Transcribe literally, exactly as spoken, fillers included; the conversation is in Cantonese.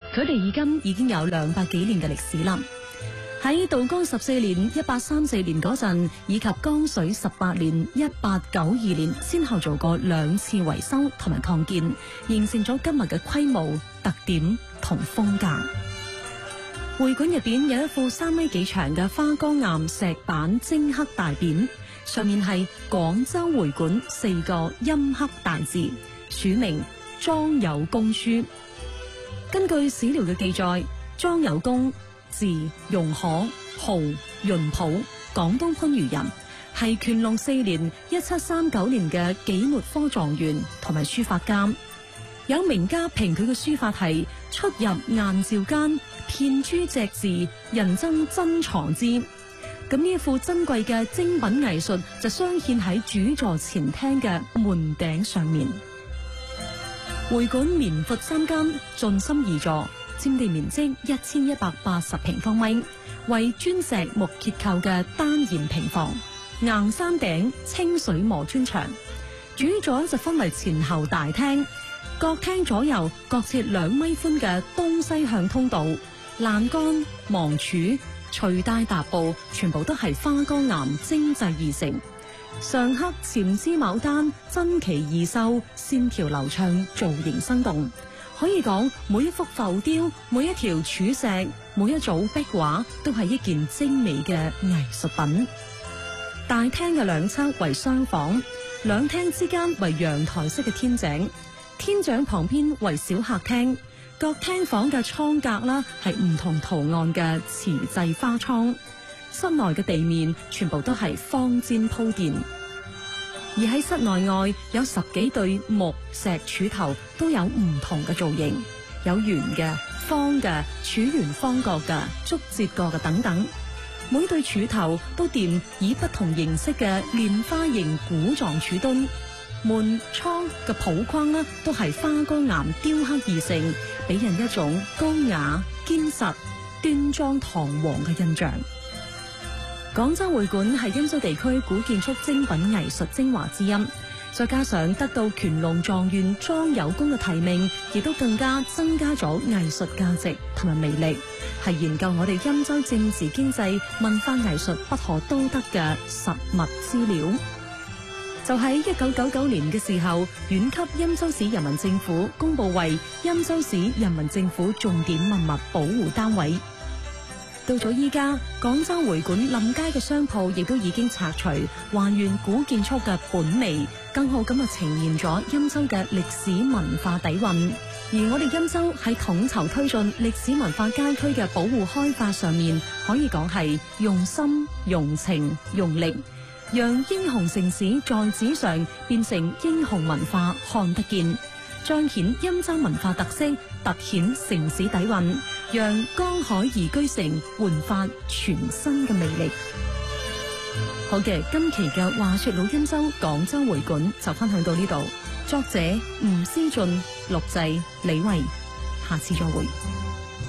佢哋而今已經有兩百幾年嘅歷史啦。喺道光十四年一八三四年嗰陣，以及光緒十八年一八九二年，先後做過兩次維修同埋擴建，形成咗今日嘅規模、特點同風格。會館入邊有一副三米幾長嘅花崗岩石板精刻大匾，上面係廣州會館四個陰刻大字，署名莊有功書。根據史料嘅記載，莊有功字容可，號潤普，廣東番禺人，係乾隆四年一七三九年嘅紀末科狀元同埋書法家。有名家評佢嘅書法係出入雁趙間，片諸隻字，人爭珍藏之。咁呢一副珍貴嘅精品藝術就鑲嵌喺主座前廳嘅門頂上面。會館綿闊三間，進深二座，佔地面積一千一百八十平方米，為磚石木結構嘅單檐平房，硬山頂，清水磨磚牆。主座就分為前後大廳，各廳左右各設兩米寬嘅東西向通道，欄杆、芒柱、垂帶踏步，全部都係花崗岩精製而成。上刻纏枝牡丹，珍奇異秀，線條流暢，造型生動。可以講，每一幅浮雕，每一條柱石，每一組壁畫，都係一件精美嘅藝術品。大廳嘅兩側為廂房，兩廳之間為陽台式嘅天井，天井旁邊為小客廳。各廳房嘅倉格啦，係唔同圖案嘅瓷製花倉。室內嘅地面全部都係方氈鋪墊，而喺室內外有十幾對木石柱頭都有唔同嘅造型，有圓嘅、方嘅、柱圓方角嘅、竹節角嘅等等。每對柱頭都掂以不同形式嘅蓮花形鼓狀柱墩，門窗嘅抱框呢都係花崗岩雕刻而成，俾人一種高雅、堅實、端莊堂皇嘅印象。廣州會館係欽州地區古建築精品藝術精華之一，再加上得到乾隆狀元莊有功嘅提名，亦都更加增加咗藝術價值同埋魅力，係研究我哋欽州政治經濟文化藝術不可多得嘅實物資料。就喺一九九九年嘅時候，縣級欽州市人民政府公布為欽州市人民政府重點文物保護單位。到咗依家，廣州會館臨街嘅商鋪亦都已經拆除，還原古建築嘅本味，更好咁啊呈現咗欽州嘅歷史文化底蘊。而我哋欽州喺統籌推進歷史文化街區嘅保護開發上面，可以講係用心、用情、用力，讓英雄城市在紙上變成英雄文化看得見，彰顯欽州文化特色，凸顯城市底蘊，讓江海宜居城煥發全新嘅魅力。好嘅，今期嘅話說老欽州廣州會館就分享到呢度，作者吳思俊，錄製李慧，下次再會。